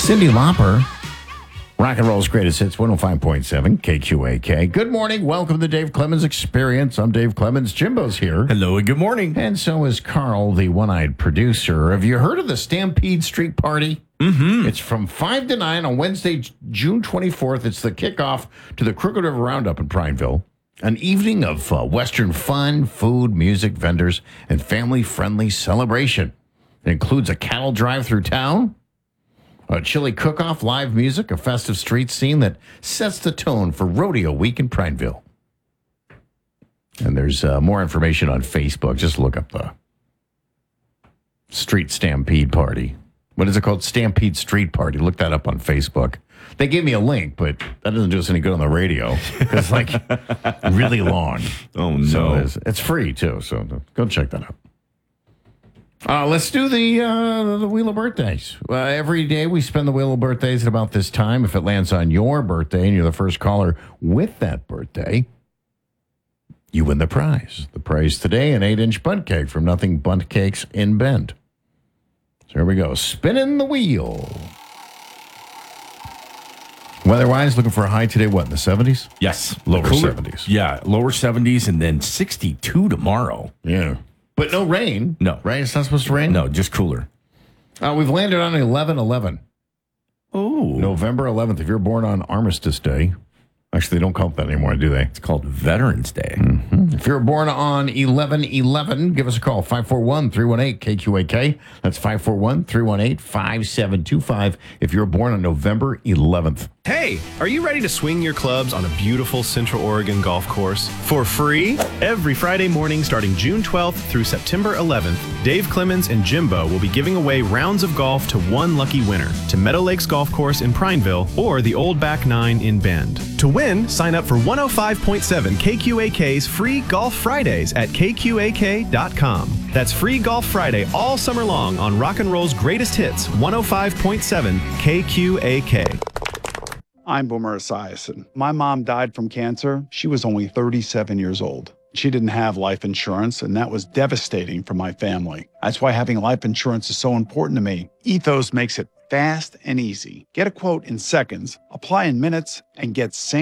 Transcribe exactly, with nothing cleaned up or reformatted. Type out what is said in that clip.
Cyndi Lauper, rock and roll's greatest hits, one oh five point seven K Q A K. Good morning. Welcome to the Dave Clemens Experience. I'm Dave Clemens. Jimbo's here. Hello and good morning. And so is Carl, the one-eyed producer. Have you heard of the Stampede Street Party? Mm-hmm. It's from five to nine on Wednesday, June twenty-fourth. It's the kickoff to the Crooked River Roundup in Prineville. An evening of uh, Western fun, food, music, vendors, and family-friendly celebration. It includes a cattle drive through town, a chili cook-off, live music, a festive street scene that sets the tone for Rodeo Week in Prineville. And there's uh, more information on Facebook. Just look up the Street Stampede Party. What is it called? Stampede Street Party. Look that up on Facebook. They gave me a link, but that doesn't do us any good on the radio. It's like really long. Oh, no. So it's, it's free, too. So go check that out. Uh, let's do the uh, the Wheel of Birthdays. Uh, every day we spend the Wheel of Birthdays at about this time. If it lands on your birthday and you're the first caller with that birthday, you win the prize. The prize today, an eight-inch bundt cake from Nothing Bundt Cakes in Bend. So here we go. Spinning the wheel. Weather-wise, looking for a high today, what, in the seventies? Yes. Lower Cooler, seventies. Yeah, lower seventies and then sixty-two tomorrow. Yeah. But no rain. No. Right? It's not supposed to rain? No, just cooler. Uh, we've landed on eleven eleven. Oh. November eleventh. If you're born on Armistice Day. Actually, they don't call it that anymore, do they? It's called Veterans Day. Mm-hmm. If you're born on eleven eleven, give us a call. five four one, three one eight, K Q A K. That's five four one, three one eight, five seven two five if you're born on November eleventh. Hey, are you ready to swing your clubs on a beautiful Central Oregon golf course for free? Every Friday morning starting June twelfth through September eleventh, Dave Clemens and Jimbo will be giving away rounds of golf to one lucky winner to Meadow Lakes Golf Course in Prineville or the Old Back Nine in Bend. To win, sign up for one oh five point seven K Q A K's free Golf Fridays at K Q A K dot com. That's free Golf Friday all summer long on rock and roll's greatest hits, one oh five point seven K Q A K. I'm Boomer Esiason. My mom died from cancer. She was only thirty-seven years old. She didn't have life insurance, and that was devastating for my family. That's why having life insurance is so important to me. Ethos makes it fast and easy. Get a quote in seconds, apply in minutes, and get same